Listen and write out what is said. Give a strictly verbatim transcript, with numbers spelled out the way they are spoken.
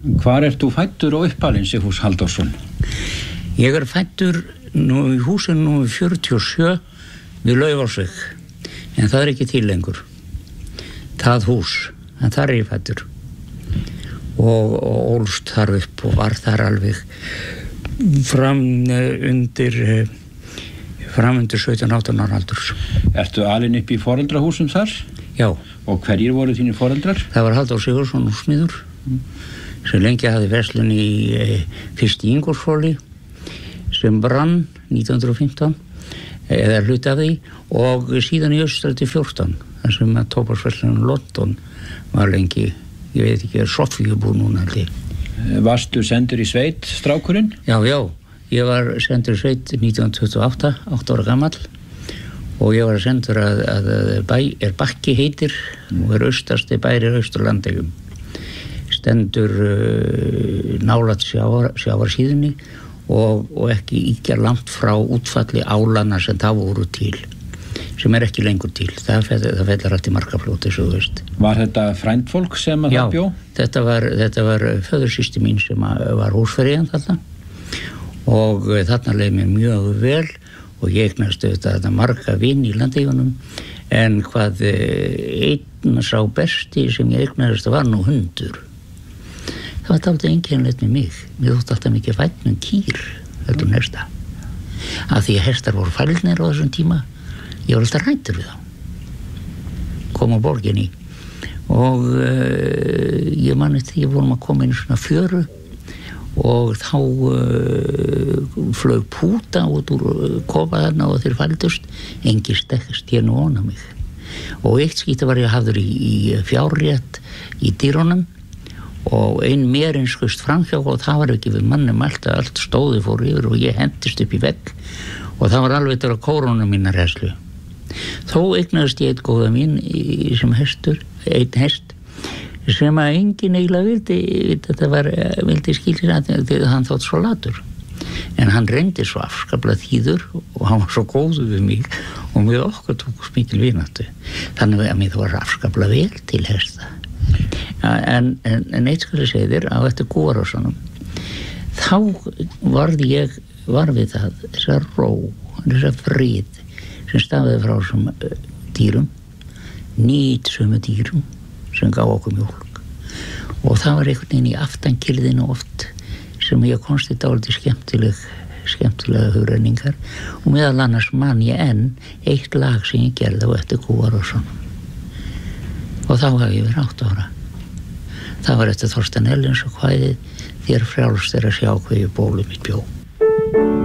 Hvar ert þú fæddur og uppalinn, Sigfús Halldórsson? Ég er fæddur nú í húsinu númer fjörutíu og sjö við Laufásveg, en það er ekki til lengur. Það hús, en þar er ég fæddur og, og ólst þar upp og var þar alveg fram undir fram undir sautján átján ára aldurs. Ertu alinn upp í foreldrahúsum þar? Já. Og hverjir voru þínir foreldrar? Það var Halldór Sigurðsson húsmiður sem lengi hafði verslun í e, fyrst í Ingólfshvoli sem brann nítján hundruð og fimmtán eða hluti af því, og síðan í Austurstræti fjórtán þar sem að tóbaksverslunin London var lengi, ég veit ekki, er Soffíubúð núna allir. Varstu sendur í sveit, strákurinn? Já, já, ég var sendur í sveit nítján hundruð tuttugu og átta, átta ára gamall, og ég var sendur að, að bæ er Bakki heitir mm. og er austasti bæri Austurlandegum. Stendur uh, nálægt sjávar, sjávarsíðunni og, og ekki íkja langt frá útfalli álana sem það voru til, sem er ekki lengur til. Það, það fellar allt í Markafljóti, svo þú veist. Var þetta frændfólk sem að Já, það bjó? Já, þetta var, þetta var föðursystir mín sem var húsfreyjan þarna, og uh, þarna leið mér mjög vel og ég eignast auðvitað þetta marga vini í Landeyjunum, en hvað uh, einn sá besti sem ég eignast var nú hundur. Það var dálítið einkennilegt með mig. Mér þótti alltaf mikið vænn um kýr, þetta um hesta. Af því að hestar voru fælnir á þessum tíma. Ég var alltaf hræddur við þá. Kom á borginni. Og uh, ég man eftir, ég vorum að koma inn í svona fjöru og þá uh, flög púta út úr uh, kofa þarna og þeir fældust. Engi stekkst ég nú óna mig. Og eitt skýta var ég hafður í, í fjárrétt í dýrónum, og ein mér einskust framhjá og það var ekki við mannum allt að allt stóði fór yfir og ég hendist upp í vegg og það var alveg til að kórónu mínar heslu. Þó eignaðist ég eitt góða mín í, sem hestur, einn hest sem að enginn eiginlega vildi, þetta var, vildi skilja þegar hann þótt svo latur. En hann reyndi svo afskaplega þýður og hann var svo góður við mig og við okkur tókust mikil vináttu. Þannig að mér var afskaplega vel til hesta. En, en, en eitt skal ég segja þér á eftir Kúarásunum þá varð ég var við það þessa ró, þessa frið sem stafaði frá þessum uh, dýrum nýtsömu dýrum sem gá okkur mjólk, og það var einhvern veginn í aftankyrðinu oft sem ég komst í dálítið skemmtileg skemmtilega hugrenningar, og meðal annars man ég enn eitt lag sem ég gerði á eftir Kúarásunum, og þá hafði ég verið átta ára. Það var eftir Þorstein Erlingsson kvæðið Þér frjálst er að sjá hve ég bólu mitt bjó.